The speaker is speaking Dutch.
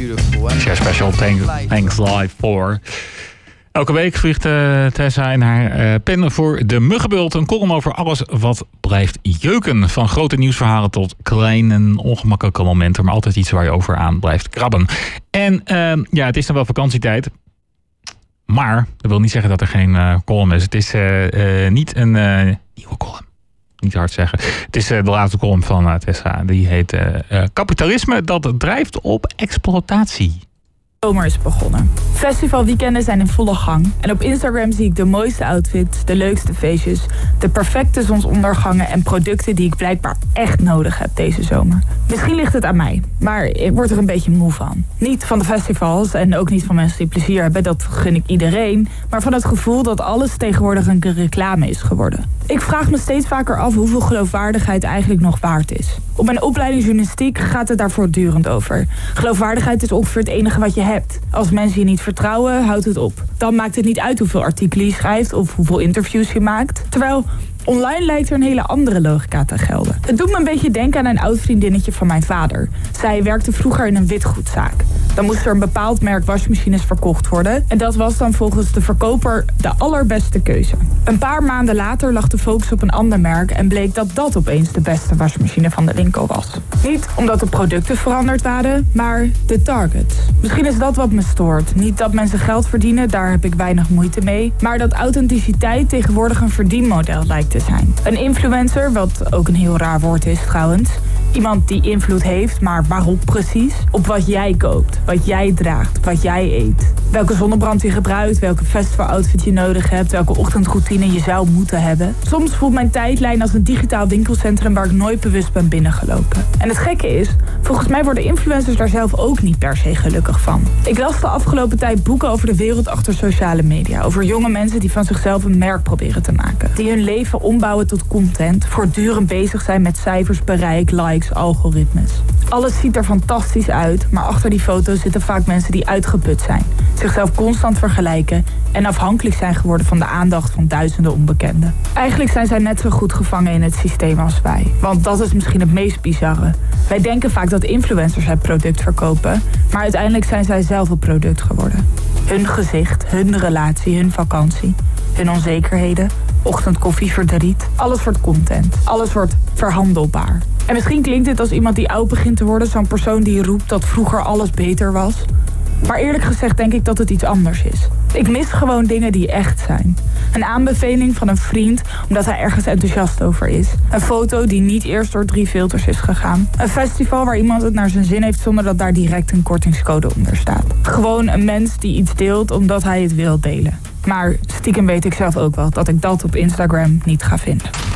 Share Special Thanks Live voor. Elke week vliegt Tessa in haar pen voor de Muggenbult. Een column over alles wat blijft jeuken. Van grote nieuwsverhalen tot kleine ongemakkelijke momenten. Maar altijd iets waar je over aan blijft krabben. En het is dan wel vakantietijd. Maar dat wil niet zeggen dat er geen column is. Het is niet een nieuwe column. Niet hard zeggen. Het is de laatste column van Tessa. Die heet Kapitalisme dat drijft op exploitatie. De zomer is begonnen. Festivalweekenden zijn in volle gang. En op Instagram zie ik de mooiste outfits, de leukste feestjes, de perfecte zonsondergangen en producten die ik blijkbaar echt nodig heb deze zomer. Misschien ligt het aan mij, maar ik word er een beetje moe van. Niet van de festivals en ook niet van mensen die plezier hebben, dat gun ik iedereen, maar van het gevoel dat alles tegenwoordig een reclame is geworden. Ik vraag me steeds vaker af hoeveel geloofwaardigheid eigenlijk nog waard is. Op mijn opleiding journalistiek gaat het daar voortdurend over. Geloofwaardigheid is ongeveer het enige wat je hebt. Als mensen je niet vertrouwen, houdt het op. Dan maakt het niet uit hoeveel artikelen je schrijft of hoeveel interviews je maakt. Terwijl online lijkt er een hele andere logica te gelden. Het doet me een beetje denken aan een oud vriendinnetje van mijn vader. Zij werkte vroeger in een witgoedzaak. Dan moest er een bepaald merk wasmachines verkocht worden. En dat was dan volgens de verkoper de allerbeste keuze. Een paar maanden later lag de focus op een ander merk en bleek dat dat opeens de beste wasmachine van de winkel was. Niet omdat de producten veranderd waren, maar de target. Misschien is dat wat me stoort. Niet dat mensen geld verdienen, daar heb ik weinig moeite mee. Maar dat authenticiteit tegenwoordig een verdienmodel lijkt te zijn. Een influencer, wat ook een heel raar woord is trouwens. Iemand die invloed heeft, maar waarop precies? Op wat jij koopt, wat jij draagt, wat jij eet. Welke zonnebrand je gebruikt, welke festival-outfit je nodig hebt, welke ochtendroutine je zou moeten hebben. Soms voelt mijn tijdlijn als een digitaal winkelcentrum waar ik nooit bewust ben binnengelopen. En het gekke is, volgens mij worden influencers daar zelf ook niet per se gelukkig van. Ik las de afgelopen tijd boeken over de wereld achter sociale media. Over jonge mensen die van zichzelf een merk proberen te maken. Die hun leven ombouwen tot content, voortdurend bezig zijn met cijfers, bereik, likes, algoritmes. Alles ziet er fantastisch uit, maar achter die foto's zitten vaak mensen die uitgeput zijn. Zichzelf constant vergelijken en afhankelijk zijn geworden van de aandacht van duizenden onbekenden. Eigenlijk zijn zij net zo goed gevangen in het systeem als wij. Want dat is misschien het meest bizarre. Wij denken vaak dat influencers het product verkopen, maar uiteindelijk zijn zij zelf het product geworden. Hun gezicht, hun relatie, hun vakantie, hun onzekerheden, ochtendkoffie, verdriet. Alles wordt content. Alles wordt verhandelbaar. En misschien klinkt dit als iemand die oud begint te worden, zo'n persoon die roept dat vroeger alles beter was. Maar eerlijk gezegd denk ik dat het iets anders is. Ik mis gewoon dingen die echt zijn. Een aanbeveling van een vriend omdat hij ergens enthousiast over is. Een foto die niet eerst door 3 filters is gegaan. Een festival waar iemand het naar zijn zin heeft zonder dat daar direct een kortingscode onder staat. Gewoon een mens die iets deelt omdat hij het wil delen. Maar stiekem weet ik zelf ook wel dat ik dat op Instagram niet ga vinden.